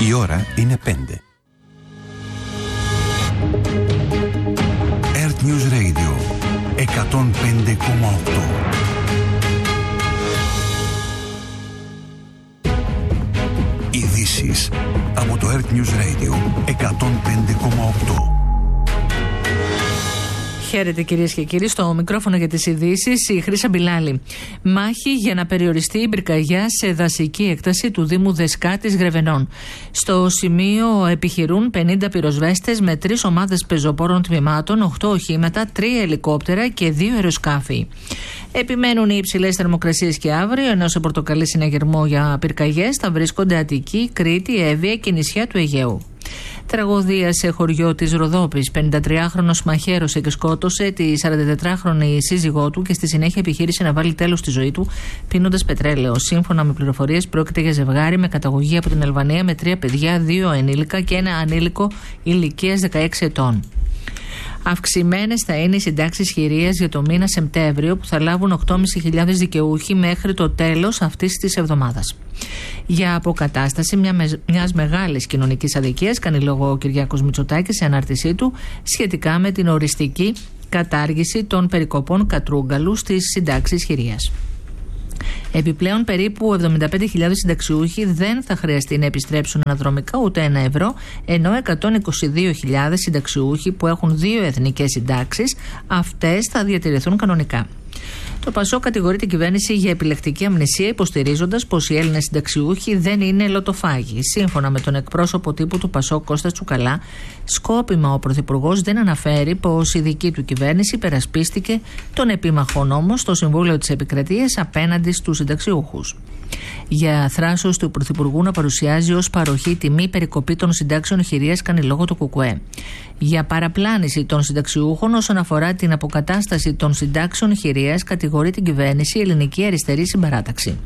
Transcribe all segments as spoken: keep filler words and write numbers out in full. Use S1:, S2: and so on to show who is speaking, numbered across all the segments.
S1: Η ώρα είναι πέντε. Earth News Radio εκατόν πέντε κόμμα οκτώ. Ειδήσεις από το Earth News Radio εκατόν πέντε κόμμα οκτώ.
S2: Χαίρετε κυρίες και κύριοι, στο μικρόφωνο για τις ειδήσεις η Χρύσα Μπιλάλη. Μάχη για να περιοριστεί η πυρκαγιά σε δασική έκταση του Δήμου Δεσκάτης Γρεβενών. Στο σημείο επιχειρούν πενήντα πυροσβέστες με τρεις ομάδες πεζοπόρων τμήματων, οκτώ οχήματα, τρία ελικόπτερα και δύο αεροσκάφη. Επιμένουν οι υψηλές θερμοκρασίες και αύριο, ενώ σε πορτοκαλί συναγερμό για πυρκαγιές θα βρίσκονται Αττική, Κρήτη, Εύβοια και νησιά του Αιγαίου. Τραγωδία σε χωριό της Ροδόπης. πενηντατριάχρονος μαχαίρωσε και σκότωσε τη σαραντατετράχρονη σύζυγό του και στη συνέχεια επιχείρησε να βάλει τέλος στη ζωή του πίνοντας πετρέλαιο. Σύμφωνα με πληροφορίες, πρόκειται για ζευγάρι με καταγωγή από την Αλβανία με τρία παιδιά, δύο ενήλικα και ένα ανήλικο ηλικίας δεκαέξι ετών. Αυξημένες θα είναι οι συντάξεις χειρίας για το μήνα Σεπτέμβριο, που θα λάβουν οκτώ χιλιάδες πεντακόσιοι δικαιούχοι μέχρι το τέλος αυτής της εβδομάδας. Για αποκατάσταση μια με, μιας μεγάλης κοινωνικής αδικίας κάνει λόγο ο Κυριάκος Μητσοτάκης σε ανάρτησή του σχετικά με την οριστική κατάργηση των περικοπών κατρούγκαλου στις συντάξεις χειρίας. Επιπλέον, περίπου εβδομήντα πέντε χιλιάδες συνταξιούχοι δεν θα χρειαστεί να επιστρέψουν αναδρομικά ούτε ένα ευρώ, ενώ εκατόν είκοσι δύο χιλιάδες συνταξιούχοι που έχουν δύο εθνικές συντάξεις, αυτές θα διατηρηθούν κανονικά. Το ΠΑΣΟΚ κατηγορεί την κυβέρνηση για επιλεκτική αμνησία, υποστηρίζοντας πως οι Έλληνες συνταξιούχοι δεν είναι λοτοφάγοι. Σύμφωνα με τον εκπρόσωπο τύπου του ΠΑΣΟΚ, Κώστα Τσουκαλά, σκόπιμα ο Πρωθυπουργός δεν αναφέρει πως η δική του κυβέρνηση υπερασπίστηκε τον επίμαχο νόμο στο Συμβούλιο της Επικρατείας απέναντι στους συνταξιούχους. Για θράσος του Πρωθυπουργού να παρουσιάζει ως παροχή τιμή περικοπή των συντάξεων χειρίας κάνει λόγο το ΚΚΕ. Για παραπλάνηση των συνταξιούχων όσον αφορά την αποκατάσταση των συντάξεων χειρίας κατηγορεί την κυβέρνηση η Ελληνική Αριστερή Συμπαράταξη.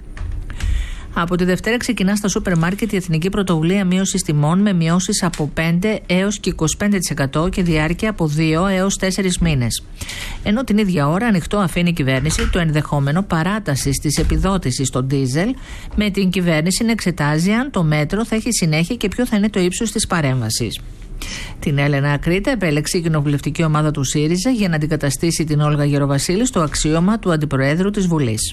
S2: Από τη Δευτέρα ξεκινά στα σούπερ μάρκετ η Εθνική Πρωτοβουλία Μείωσης Τιμών με μειώσεις από πέντε έως και είκοσι πέντε τοις εκατό και διάρκεια από δύο έως τέσσερις μήνες. Ενώ την ίδια ώρα ανοιχτό αφήνει η κυβέρνηση το ενδεχόμενο παράτασης της επιδότησης στο ντίζελ, με την κυβέρνηση να εξετάζει αν το μέτρο θα έχει συνέχεια και ποιο θα είναι το ύψος της παρέμβασης. Την Έλενα Ακρίτα επέλεξε η κοινοβουλευτική ομάδα του ΣΥΡΙΖΑ για να αντικαταστήσει την Όλγα Γεροβασίλη στο αξίωμα του Αντιπροέδρου της Βουλής.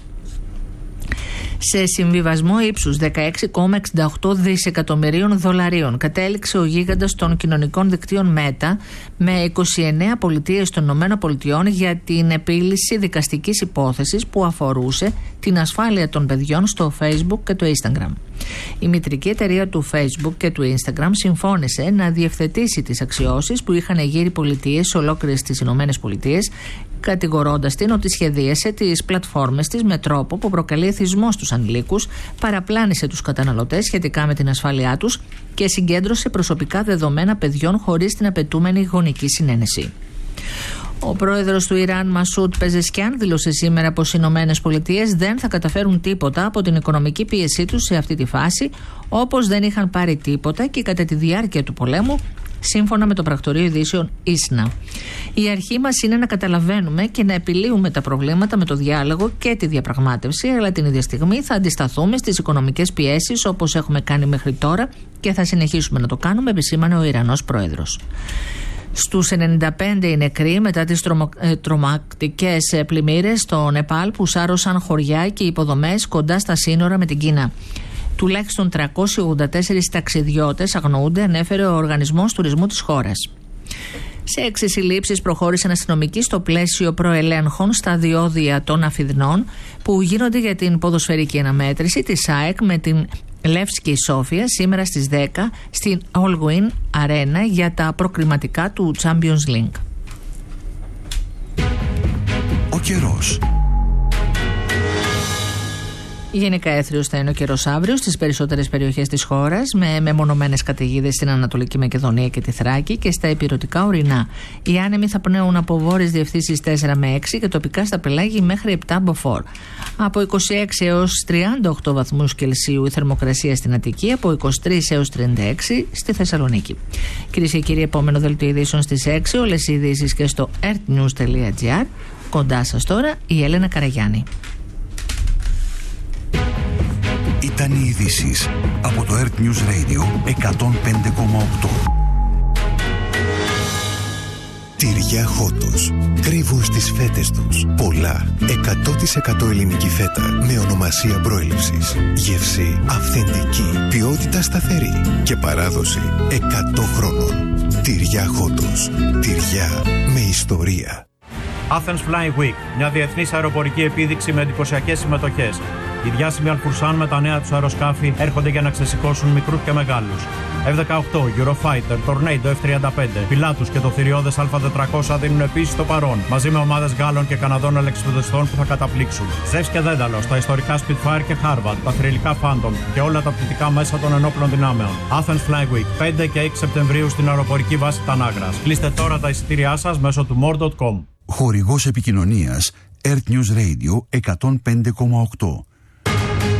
S2: Σε συμβιβασμό ύψους δεκαέξι κόμμα εξήντα οκτώ δισεκατομμυρίων δολαρίων κατέληξε ο γίγαντας των κοινωνικών δικτύων Meta με είκοσι εννέα πολιτείες των ΗΠΑ για την επίλυση δικαστικής υπόθεσης που αφορούσε την ασφάλεια των παιδιών στο Facebook και το Instagram. Η μητρική εταιρεία του Facebook και του Instagram συμφώνησε να διευθετήσει τις αξιώσεις που είχαν γύρει πολιτείες σε ολόκληρες τις ΗΠΑ, κατηγορώντας την ότι σχεδίασε τις πλατφόρμες της με τρόπο που προκαλεί εθισμό στους ανηλίκους, παραπλάνησε τους καταναλωτές σχετικά με την ασφάλειά τους και συγκέντρωσε προσωπικά δεδομένα παιδιών χωρίς την απαιτούμενη γονική συνένεση. Ο πρόεδρος του Ιράν, Μασούντ Πεζεσκιάν, δήλωσε σήμερα πως οι Ηνωμένες Πολιτείες δεν θα καταφέρουν τίποτα από την οικονομική πίεσή τους σε αυτή τη φάση, όπως δεν είχαν πάρει τίποτα και κατά τη διάρκεια του πολέμου, σύμφωνα με το πρακτορείο ειδήσεων Ίσνα. Η αρχή μας είναι να καταλαβαίνουμε και να επιλύουμε τα προβλήματα με το διάλογο και τη διαπραγμάτευση, αλλά την ίδια στιγμή θα αντισταθούμε στις οικονομικές πιέσεις όπως έχουμε κάνει μέχρι τώρα και θα συνεχίσουμε να το κάνουμε, επισήμανε ο Ιρανός πρόεδρος. Στους ενενήντα πέντε οι νεκροί μετά τις τρομο, ε, τρομακτικές πλημμύρες στο Νεπάλ που σάρωσαν χωριά και υποδομές κοντά στα σύνορα με την Κίνα. Τουλάχιστον τριακόσιοι ογδόντα τέσσερις ταξιδιώτες αγνοούνται, ανέφερε ο Οργανισμός Τουρισμού της χώρας. Σε έξι συλλήψεις προχώρησαν αστυνομικοί στο πλαίσιο προελέγχων στα διόδια των Αφιδνών που γίνονται για την ποδοσφαιρική αναμέτρηση της ΑΕΚ με την Λεύσκη Σόφια σήμερα στις δέκα στην Allwyn Arena για τα προκριματικά του Champions League.
S1: Ο καιρός.
S2: Γενικά έθριος θα είναι ο καιρός αύριο στις περισσότερες περιοχές της χώρας, με μεμονωμένες καταιγίδες στην Ανατολική Μακεδονία και τη Θράκη και στα ηπειρωτικά ορεινά. Οι άνεμοι θα πνέουν από βόρειες διευθύνσεις τέσσερα με έξι και τοπικά στα πελάγη μέχρι επτά μποφόρ. Από είκοσι έξι έως τριάντα οκτώ βαθμούς Κελσίου η θερμοκρασία στην Αττική, από είκοσι τρεις έως τριάντα έξι στη Θεσσαλονίκη. Κυρίες και κύριοι, επόμενο δελτίο ειδήσεων στις έξι, όλες οι ειδήσεις και στο earthnews τελεία gr. Κοντά σας τώρα η Έλενα Καραγιάννη.
S1: Ήταν οι ειδήσεις από το Earth News Radio εκατόν πέντε κόμμα οκτώ.
S3: Τυριά Χότος. Κρύβουν στις φέτες τους πολλά εκατό τοις εκατό ελληνική φέτα με ονομασία προέλευσης. Γεύση αυθεντική, ποιότητα σταθερή και παράδοση εκατό χρόνων. Τυριά Χότος. Τυριά με ιστορία.
S4: Athens Flying Week, μια διεθνής αεροπορική επίδειξη με εντυπωσιακές συμμετοχές. Οι διάσημοι Αλφουρσάν με τα νέα τους αεροσκάφη έρχονται για να ξεσηκώσουν μικρούς και μεγάλους. εφ δεκαοκτώ, Eurofighter, Tornado εφ τριάντα πέντε, Pilatus και το θηριώδες Α τετρακόσια δίνουν επίσης το παρόν, μαζί με ομάδες Γάλλων και Καναδών αλεξιπτοδιστών που θα καταπλήξουν. Ζεύς και Δένταλος, τα ιστορικά Spitfire και Harvard, τα θρυλικά Phantom και όλα τα πτυτικά μέσα των ενόπλων δυνάμεων. Athens Flying Week, πέντε και έξι Σεπτεμβρίου στην αεροπορική βάση Τανάγρας. Κλείστε τώρα τα εισιτήριά σας μέσω του more τελεία com.
S1: Χορηγός επικοινωνίας Earth News Radio εκατόν πέντε κόμμα οκτώ.